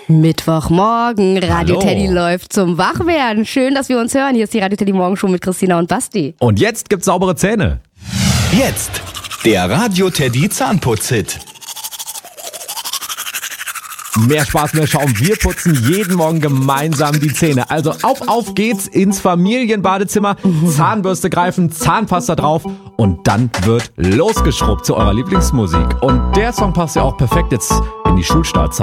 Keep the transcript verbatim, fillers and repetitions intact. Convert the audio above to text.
Mittwochmorgen, Radio Hallo. Teddy läuft zum Wachwerden. Schön, dass wir uns hören. Hier ist die Radio Teddy Morgenshow mit Christina und Basti. Und jetzt gibt's saubere Zähne. Jetzt der Radio Teddy Zahnputz-Hit. Mehr Spaß, mehr Schaum. Wir putzen jeden Morgen gemeinsam die Zähne. Also auf, auf geht's ins Familienbadezimmer. Zahnbürste greifen, Zahnpasta drauf und dann wird losgeschrubbt zu eurer Lieblingsmusik. Und der Song passt ja auch perfekt jetzt in die Schulstartzeit.